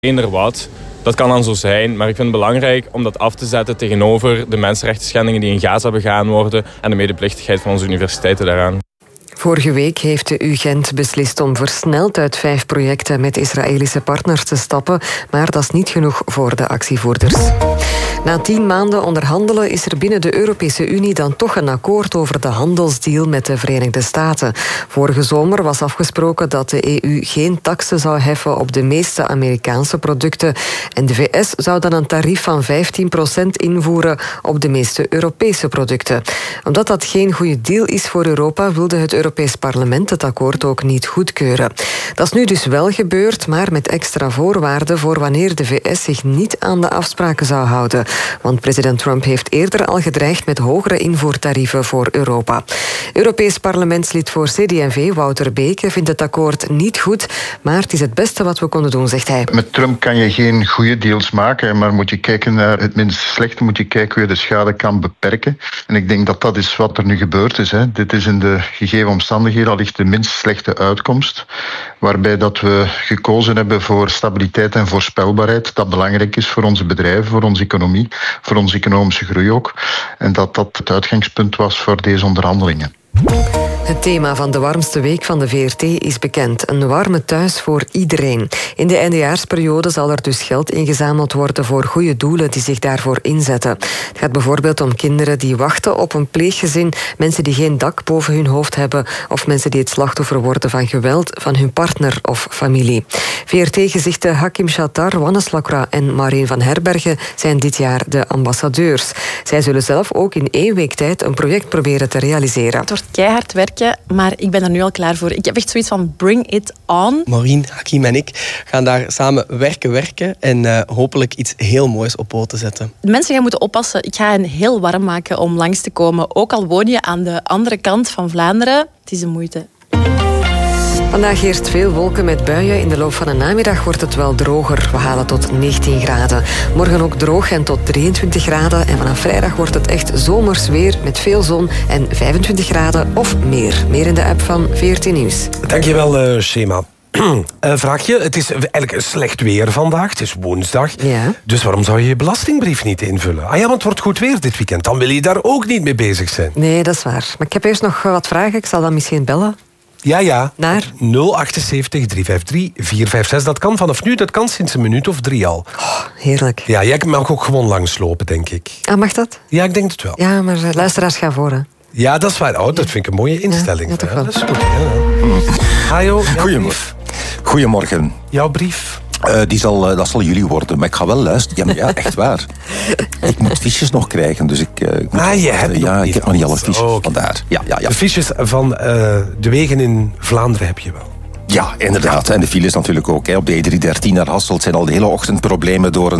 Inderdaad, dat kan dan zo zijn, maar ik vind het belangrijk om dat af te zetten tegenover de mensenrechtenschendingen die in Gaza begaan worden en de medeplichtigheid van onze universiteiten daaraan. Vorige week heeft de UGent beslist om versneld uit 5 projecten met Israëlische partners te stappen, maar dat is niet genoeg voor de actievoerders. Na 10 maanden onderhandelen is er binnen de Europese Unie dan toch een akkoord over de handelsdeal met de Verenigde Staten. Vorige zomer was afgesproken dat de EU geen taksen zou heffen op de meeste Amerikaanse producten en de VS zou dan een tarief van 15% invoeren op de meeste Europese producten. Omdat dat geen goede deal is voor Europa, wilde het Europees Parlement het akkoord ook niet goedkeuren. Dat is nu dus wel gebeurd, maar met extra voorwaarden voor wanneer de VS zich niet aan de afspraken zou houden. Want president Trump heeft eerder al gedreigd met hogere invoertarieven voor Europa. Europees parlementslid voor CD&V, Wouter Beke, vindt het akkoord niet goed, maar het is het beste wat we konden doen, zegt hij. Met Trump kan je geen goede deals maken, maar moet je kijken naar het minst slechte, moet je kijken hoe je de schade kan beperken. En ik denk dat dat is wat er nu gebeurd is. Dit is in de gegeven omstandigheden allicht de minst slechte uitkomst, waarbij dat we gekozen hebben voor stabiliteit en voorspelbaarheid, dat belangrijk is voor onze bedrijven, voor onze economie, voor onze economische groei ook. En dat dat het uitgangspunt was voor deze onderhandelingen. Het thema van de warmste week van de VRT is bekend. Een warme thuis voor iedereen. In de eindejaarsperiode zal er dus geld ingezameld worden voor goede doelen die zich daarvoor inzetten. Het gaat bijvoorbeeld om kinderen die wachten op een pleeggezin, mensen die geen dak boven hun hoofd hebben of mensen die het slachtoffer worden van geweld van hun partner of familie. VRT-gezichten Hakim Shatar, Wannes Lacroix en Maureen van Herbergen zijn dit jaar de ambassadeurs. Zij zullen zelf ook in 1 week tijd een project proberen te realiseren. Het wordt keihard werken, maar ik ben er nu al klaar voor. Ik heb echt zoiets van bring it on. Maureen, Hakim en ik gaan daar samen werken en hopelijk iets heel moois op poten zetten. De mensen gaan moeten oppassen. Ik ga hen heel warm maken om langs te komen. Ook al woon je aan de andere kant van Vlaanderen, het is de moeite. Vandaag eerst veel wolken met buien. In de loop van de namiddag wordt het wel droger. We halen tot 19 graden. Morgen ook droog en tot 23 graden. En vanaf vrijdag wordt het echt zomers weer met veel zon en 25 graden of meer. Meer in de app van VRT Nieuws. Dankjewel, Shema. Vraagje, het is eigenlijk slecht weer vandaag. Het is woensdag. Ja. Dus waarom zou je je belastingbrief niet invullen? Ah ja, want het wordt goed weer dit weekend. Dan wil je daar ook niet mee bezig zijn. Nee, dat is waar. Maar ik heb eerst nog wat vragen. Ik zal dan misschien bellen. Ja. Naar? 078 353 456. Dat kan vanaf nu, dat kan sinds een minuut of 3 al. Oh, heerlijk. Ja, jij mag ook gewoon langslopen, denk ik. Ah, mag dat? Ja, ik denk het wel. Ja, maar luisteraars gaan voor, hè. Ja, dat is waar. Oh, dat vind ik een mooie instelling. Ja, toch wel. Dat is goed. Ja. Hajo, Goedemorgen. Jouw brief? Dat zal jullie worden, maar ik ga wel luisteren. Ja, echt waar. Ik moet fiches nog krijgen, dus ik moet... je hebt ik heb nog niet alle fiches, vandaar. Ja. De fiches van de wegen in Vlaanderen heb je wel. Ja, inderdaad. En de files natuurlijk ook. Op de E313 naar Hasselt zijn al de hele ochtend problemen door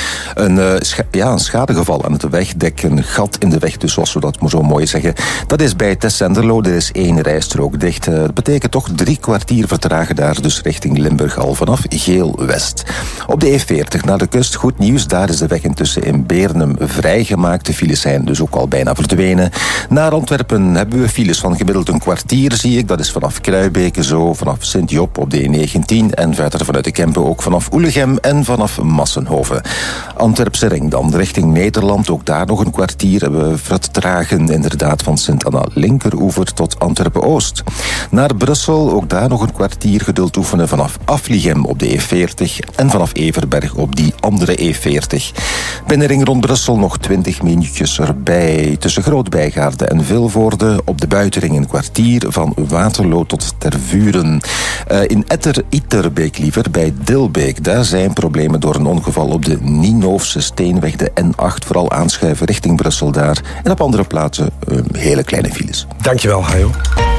een schadegeval aan het wegdek. Een gat in de weg, dus zoals we dat zo mooi zeggen. Dat is bij Tessenderlo. Er is 1 rijstrook dicht. Dat betekent toch 3 kwartier vertragen daar, dus richting Limburg al vanaf Geel-West. Op de E40 naar de kust, goed nieuws. Daar is de weg intussen in Beernem vrijgemaakt. De files zijn dus ook al bijna verdwenen. Naar Antwerpen hebben we files van gemiddeld een kwartier, zie ik. Dat is vanaf Kruibeke zo, vanaf Sint-Job op de E19 en verder vanuit de Kempen ook vanaf Oelegem en vanaf Massenhoven. Antwerpse ring dan, richting Nederland, ook daar nog een kwartier hebben we vertragen, inderdaad van Sint-Anna linkeroever tot Antwerpen-Oost. Naar Brussel, ook daar nog een kwartier geduld oefenen vanaf Afligem op de E40 en vanaf Everberg op die andere E40. Binnenring rond Brussel nog 20 minuutjes erbij, tussen Groot-Bijgaarde en Vilvoorde, op de buitenring een kwartier van Waterloo tot Tervuren. In Etterbeek liever, bij Dilbeek. Daar zijn problemen door een ongeval op de Nienoofse Steenweg, de N8, vooral aanschuiven richting Brussel daar. En op andere plaatsen hele kleine files. Dankjewel, Hajo.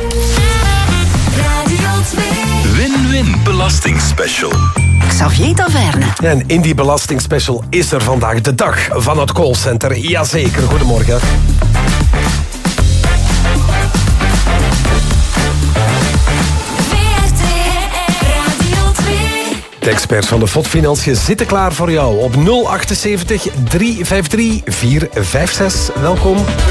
Win-win belastingspecial. Xavier Taverne. Ja, en in die belastingspecial is er vandaag de dag van het callcenter. Jazeker, goedemorgen. De experts van de FOD Financiën zitten klaar voor jou op 078 353 456. Welkom.